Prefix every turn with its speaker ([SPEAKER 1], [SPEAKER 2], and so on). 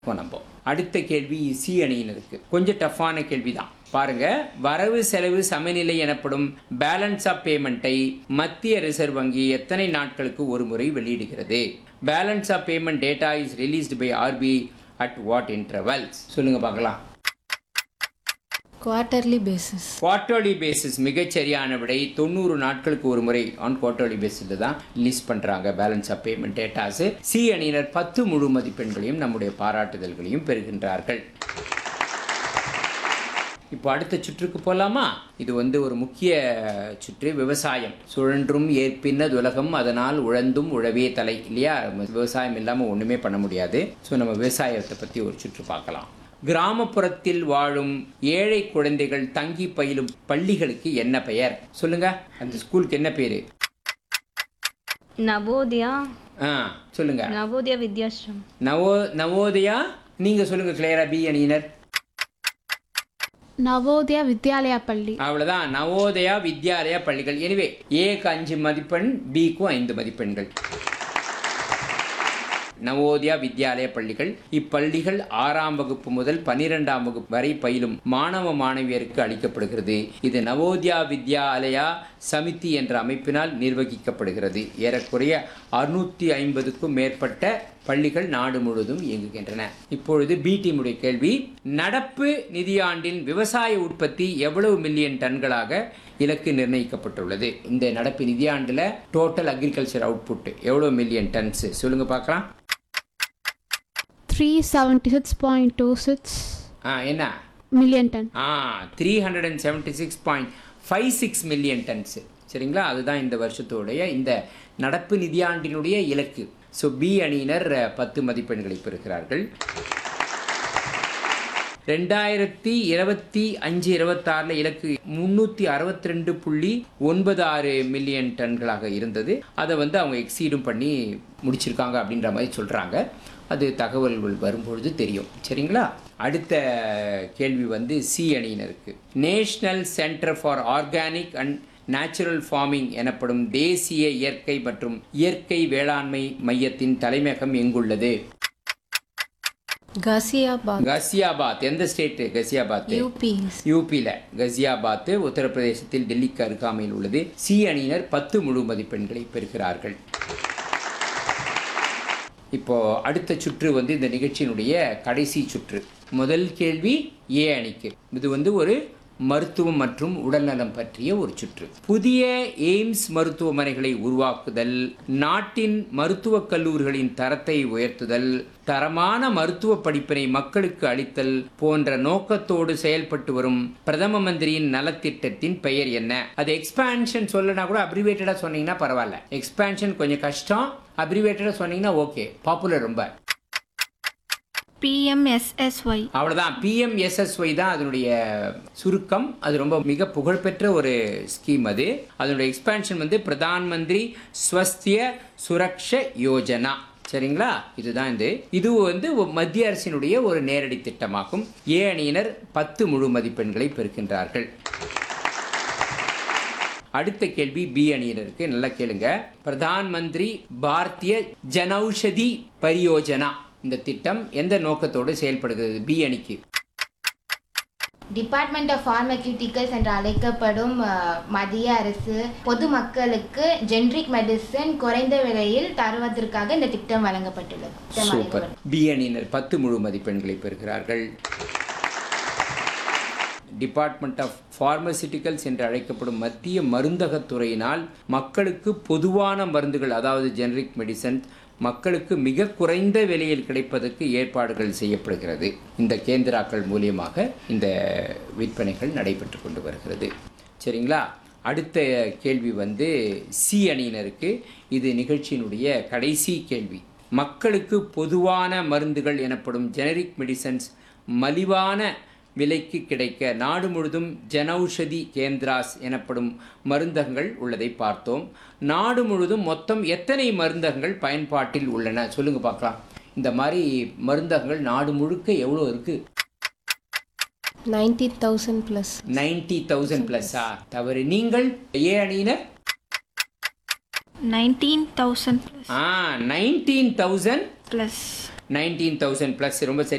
[SPEAKER 1] நம்ம அடுத்த கேள்வி சி அணியினருக்கு கொஞ்சம் டஃப்பான கேள்வி தான். பாருங்க, வரவு செலவு சமநிலை எனப்படும் பேலன்ஸ் ஆஃப் பேமெண்ட்டை மத்திய ரிசர்வ் வங்கி எத்தனை நாட்களுக்கு ஒரு முறை வெளியிடுகிறது? Balance of payment data is released by RBI at what intervals? சொல்லுங்க பார்க்கலாம்.
[SPEAKER 2] Quarterly basis.
[SPEAKER 1] குவார்ட்டர்லி பேசிஸ் மிகச்சரியான விடை. 90 நாட்களுக்கு ஒரு முறை ஆன் குவார்ட்டர்லி பேசிஸ்ல தான் ரிலீஸ் பண்றாங்க balance of payment datas. C அணியினர் 10 முழு மதிப்பெண்களையும் நம்முடைய பாராட்டுதல்களையும் பெறுகின்றார்கள். இப்போ அடுத்த சுற்றுக்கு போகலாமா? இது ஒரு முக்கிய சுற்று, விவசாயம். சுழன்றும் ஏற்பின்னது உலகம், அதனால் உழந்தும் உழவே தலை, இல்லையா? விவசாயம் இல்லாமல் ஒன்றுமே பண்ண முடியாது. ஸோ நம்ம விவசாயத்தை பற்றி ஒரு சுற்று பார்க்கலாம். கிராமப்புறத்தில் வாழும் ஏழை குழந்தைகள் தங்கி பயிலும் பள்ளிகளுக்கு என்ன பெயர்? சொல்லுங்க, அந்த ஸ்கூலுக்கு என்ன பேரு?
[SPEAKER 3] நவோதயா.
[SPEAKER 1] சொல்லுங்க.
[SPEAKER 3] நவோதயா வித்யாஸ்ரம்.
[SPEAKER 1] நவோதயா. நீங்க சொல்லுங்க கிளியரா. பி அணியினர்
[SPEAKER 2] நவோதயா வித்யாலயா பள்ளி.
[SPEAKER 1] அவ்வளவுதான், நவோதயா வித்யாலயா பள்ளிகள். எனவே ஏக்கு 5 மதிப்பெண், பிக்கும் 5 மதிப்பெண்கள். நவோதயா வித்யாலய பள்ளிகள். இப்பள்ளிகள் 6ஆம் வகுப்பு முதல் 12ஆம் வகுப்பு வரை பயிலும் மாணவ மாணவியருக்கு அளிக்கப்படுகிறது. இது நவோதயா வித்யாலயா சமிதி என்ற அமைப்பினால் நிர்வகிக்கப்படுகிறது. ஏறக்குறைய 650க்கும் மேற்பட்ட பள்ளிகள் நாடு முழுவதும் இயங்குகின்றன. இப்பொழுது பி டீமுடைய கேள்வி. நடப்பு நிதியாண்டின் விவசாய உற்பத்தி எவ்வளவு மில்லியன் டன்களாக இலக்கு நிர்ணயிக்கப்பட்டுள்ளது? இந்த நடப்பு நிதியாண்டுல டோட்டல் அக்ரிகல்ச்சர் அவுட்புட் எவ்வளவு மில்லியன் டன்ஸ்? சொல்லுங்க பார்க்கலாம்.
[SPEAKER 2] 376.26
[SPEAKER 1] என்ன
[SPEAKER 2] மில்லியன் டன்.
[SPEAKER 1] 376.56 million tons. சரிங்களா? அதுதான் இந்த வருஷத்தோடைய இந்த நடப்பு நிதியாண்டினுடைய இலக்கு. ஸோ பி அணியினர் 10 மதிப்பெண்களை பெறுகிறார்கள். 2025-26 இலக்கு 362.96 மில்லியன் டன்களாக இருந்தது. அதை அவங்க எக்ஸீடும் பண்ணி முடிச்சிருக்காங்க அப்படின்ற மாதிரி சொல்றாங்க. அது தகவல்கள் வரும்பொழுது தெரியும். சரிங்களா? அடுத்த கேள்வி சி அணியினருக்கு. National centre for organic and natural farming எனப்படும் தேசிய இயற்கை மற்றும் இயற்கை வேளாண்மை மையத்தின் தலைமையகம் எங்குள்ளது?
[SPEAKER 2] காசியாபாத்.
[SPEAKER 1] காசியாபாத். எந்த ஸ்டேட்? காசியாபாத் யூபியில. காசியாபாத் உத்தரப்பிரதேசத்தில் டெல்லிக்கு அருகாமையில் உள்ளது. சி அணியினர் 10 முழு மதிப்பெண்களை பெறுகிறார்கள். இப்போ அடுத்த சுற்று இந்த நிகழ்ச்சியினுடைய கடைசி சுற்று. முதல் கேள்வி ஏ அணிக்கு. இது ஒரு மருத்துவம் மற்றும் உடல்நலம் பற்றிய ஒரு சுற்று. புதிய எய்ம்ஸ் மருத்துவமனைகளை உருவாக்குதல், நாட்டின் மருத்துவக் கல்லூரிகளின் தரத்தை உயர்த்துதல், தரமான மருத்துவ படிப்பினை மக்களுக்கு அளித்தல் போன்ற நோக்கத்தோடு செயல்பட்டு வரும் பிரதம மந்திரியின் நலத்திட்டத்தின் பெயர் என்ன? அது எக்ஸ்பான்ஷன் சொல்லனா கூட அப்ரிவேட்டடா சொன்னீங்கன்னா பரவாயில்ல. எக்ஸ்பான்ஷன் கொஞ்சம் கஷ்டம், அப்ரிவேட்டடா சொன்னீங்கன்னா ஓகே, பாப்புலர் ரொம்ப.
[SPEAKER 3] PMSSY.
[SPEAKER 1] அவ்வளவுதான், PMSSY தான் அதனுடைய சுருக்கம். அது ரொம்ப மிக புகழ்பெற்ற ஒரு ஸ்கீம். அதனுடைய எக்ஸ்பான்ஷன் பிரதான் மந்திரி ஸ்வஸ்திய சுரக்ஷ யோஜனா. சரிங்களா? இதுதான் இது மத்திய அரசினுடைய ஒரு நேரடி திட்டமாகும். ஏ அணியினர் 10 முழு மதிப்பெண்களை பெறுகின்றார்கள். அடுத்த கேள்வி பி அணியினருக்கு. நல்லா கேளுங்க. பிரதான் மந்திரி பாரதிய ஜனௌஷதி பரியோஜனா இந்த திட்டம் எந்த நோக்கத்தோடு செயல்படுகிறது? பி அணிக்கு.
[SPEAKER 4] டிபார்ட்மெண்ட் ஆஃப் ஃபார்மசியூட்டிக்கல்ஸ் என்று அழைக்கப்படும் மத்திய அரசு பொதுமக்களுக்கு ஜெனரிக் மெடிசன் குறைந்த விலையில் தருவதற்காக இந்த திட்டம் வழங்கப்பட்டுள்ளது.
[SPEAKER 1] சூப்பர். பி அணியினர் 10 முழு மதிப்பெண்களை பெறுகிறார்கள். டிபார்ட்மெண்ட் ஆஃப் ஃபார்மசியூட்டிக்கல்ஸ் என்று அழைக்கப்படும் மத்திய மருந்தகத்துறையினால் மக்களுக்கு பொதுவான மருந்துகள், அதாவது ஜெனரிக் மெடிசன், மக்களுக்கு மிக குறைந்த விலையில் கிடைப்பதற்கு ஏற்பாடுகள் செய்யப்படுகிறது. இந்த கேந்திராக்கள் மூலியமாக இந்த விற்பனைகள் நடைபெற்று கொண்டு வருகிறது. சரிங்களா? அடுத்த கேள்வி சி அணியினருக்கு. இது நிகழ்ச்சியினுடைய கடைசி கேள்வி. மக்களுக்கு பொதுவான மருந்துகள் எனப்படும் ஜெனரிக் மெடிசன்ஸ் மலிவான விலைக்கு கிடைக்க நாடு முழுதும் ஜனௌஷதி கேந்திராஸ் எனப்படும் மருந்தகங்கள் உள்ளதை பார்த்தோம். நாடு முழுதும் மொத்தம் எத்தனை மருந்தகங்கள் பயன்பாட்டில் உள்ளன? சொல்லுங்க பார்க்கலாம். இந்த மாதிரி மருந்தகங்கள் நாடு முழுக்க எவ்வளோ இருக்கு?
[SPEAKER 2] 90,000 பிளஸ்.
[SPEAKER 1] 90,000 பிளஸா? தவறு. நீங்கள் ஏ அணியினர்
[SPEAKER 3] 19,000
[SPEAKER 1] 19,000
[SPEAKER 3] பிளஸ்.
[SPEAKER 1] 19,000 பிளஸ். ரொம்ப சரி.